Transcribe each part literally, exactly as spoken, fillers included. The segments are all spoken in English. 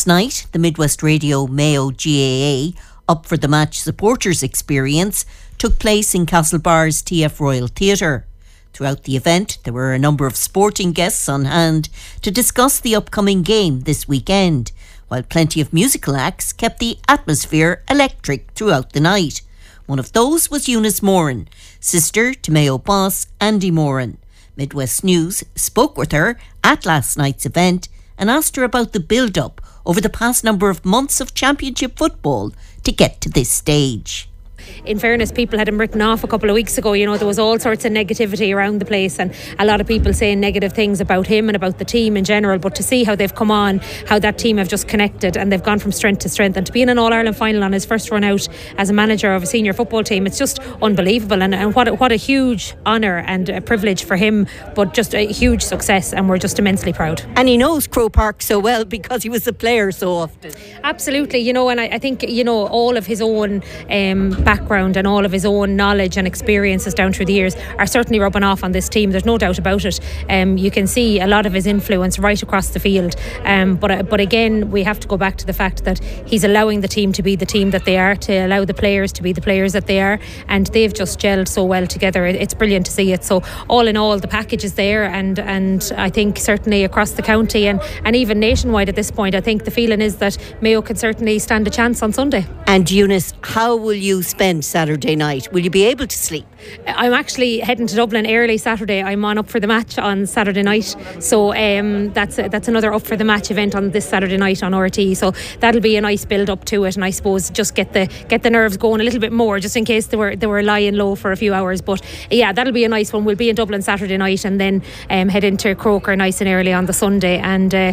Last night, the Midwest Radio Mayo G A A Up for the Match supporters experience took place in Castlebar's T F Royal Theatre. Throughout the event, there were a number of sporting guests on hand to discuss the upcoming game this weekend, while plenty of musical acts kept the atmosphere electric throughout the night. One of those was Eunice Moran, sister to Mayo boss Andy Moran. Midwest News spoke with her at last night's event and asked her about the build-up over the past number of months of championship football to get to this stage. In fairness, people had him written off a couple of weeks ago. You know, there was all sorts of negativity around the place and a lot of people saying negative things about him and about the team in general. But to see how they've come on, how that team have just connected and they've gone from strength to strength, and to be in an All-Ireland final on his first run out as a manager of a senior football team, it's just unbelievable. And, and what, a, what a huge honour and a privilege for him, but just a huge success, and we're just immensely proud. And he knows Croke Park so well because he was a player so often. Absolutely, you know, and I, I think, you know, all of his own um, background and all of his own knowledge and experiences down through the years are certainly rubbing off on this team. There's no doubt about it. Um, you can see a lot of his influence right across the field. Um, but but again, we have to go back to the fact that he's allowing the team to be the team that they are, to allow the players to be the players that they are, and they've just gelled so well together. It's brilliant to see it. So all in all, the package is there, and and I think certainly across the county and, and even nationwide at this point, I think the feeling is that Mayo can certainly stand a chance on Sunday. And Eunice, how will you spend Saturday night? Will you be able to sleep? I'm actually heading to Dublin early Saturday. I'm on Up for the Match on Saturday night, so um, that's a, that's another Up for the Match event on this Saturday night on R T. So that'll be a nice build up to it, and I suppose just get the get the nerves going a little bit more, just in case they were they were lying low for a few hours. But yeah, that'll be a nice one. We'll be in Dublin Saturday night and then um, head into Croker nice and early on the Sunday. And uh,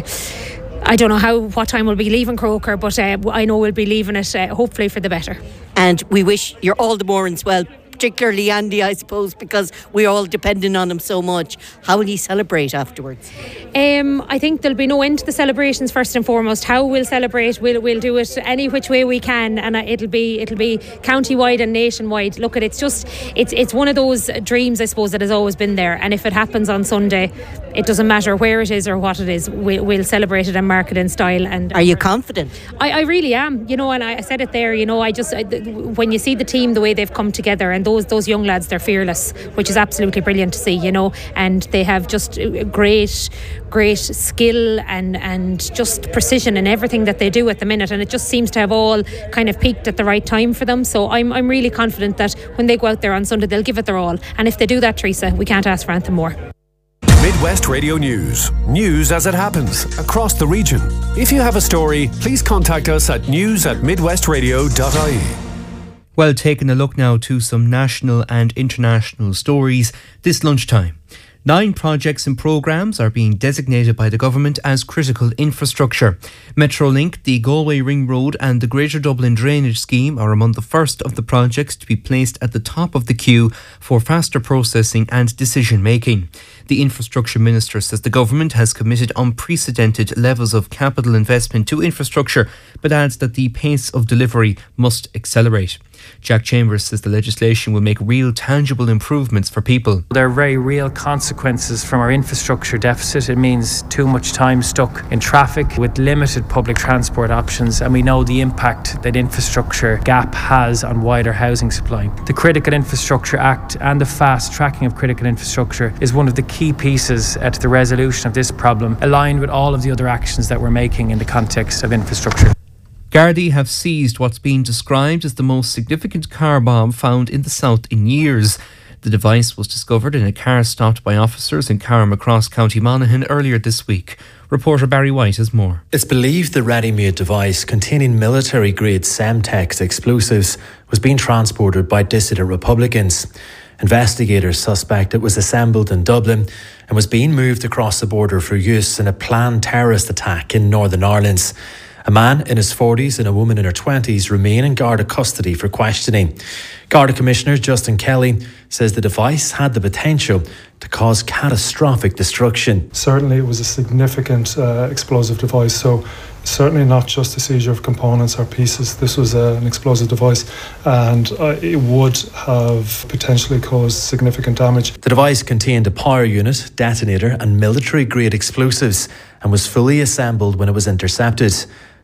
I don't know how what time we'll be leaving Croker, but uh, I know we'll be leaving it uh, hopefully for the better. And we wish you're all the Morans well, particularly Andy, I suppose, because we're all dependent on him so much. How will he celebrate afterwards? Um, I think there'll be no end to the celebrations. First and foremost, how we'll celebrate, we'll we'll do it any which way we can, and it'll be it'll be county-wide and nationwide. Look, at it's just it's it's one of those dreams, I suppose, that has always been there. And if it happens on Sunday, it doesn't matter where it is or what it is. We'll, we'll celebrate it and mark it in style. And are you confident? I, I really am. You know, and I said it there. You know, I just I, when you see the team, the way they've come together, and those those young lads, they're fearless, which is absolutely brilliant to see. You know, and they have just great. great skill and and just precision in everything that they do at the minute, and it just seems to have all kind of peaked at the right time for them. So I'm I'm really confident that when they go out there on Sunday, they'll give it their all, and if they do that, Teresa, we can't ask for anything more. Midwest Radio News. News as it happens across the region. If you have a story, please contact us at news at midwestradio dot I E. Well, taking a look now to some national and international stories this lunchtime. Nine projects and programmes are being designated by the government as critical infrastructure. Metrolink, the Galway Ring Road and the Greater Dublin Drainage Scheme are among the first of the projects to be placed at the top of the queue for faster processing and decision making. The Infrastructure Minister says the government has committed unprecedented levels of capital investment to infrastructure, but adds that the pace of delivery must accelerate. Jack Chambers says the legislation will make real, tangible improvements for people. There are very real consequences from our infrastructure deficit. It means too much time stuck in traffic with limited public transport options, and we know the impact that infrastructure gap has on wider housing supply. The Critical Infrastructure Act and the fast tracking of critical infrastructure is one of the key pieces uh, to the resolution of this problem, aligned with all of the other actions that we're making in the context of infrastructure. Gardaí have seized what's been described as the most significant car bomb found in the south in years. The device was discovered in a car stopped by officers in Carrickmacross, County Monaghan earlier this week. Reporter Barry White has more. It's believed the ready-made device containing military-grade Semtex explosives was being transported by dissident Republicans. Investigators suspect it was assembled in Dublin and was being moved across the border for use in a planned terrorist attack in Northern Ireland. A man in his forties and a woman in her twenties remain in Garda custody for questioning. Garda Commissioner Justin Kelly says the device had the potential to cause catastrophic destruction. Certainly it was a significant uh, explosive device, so certainly not just a seizure of components or pieces. This was uh, an explosive device, and uh, it would have potentially caused significant damage. The device contained a power unit, detonator and military-grade explosives and was fully assembled when it was intercepted.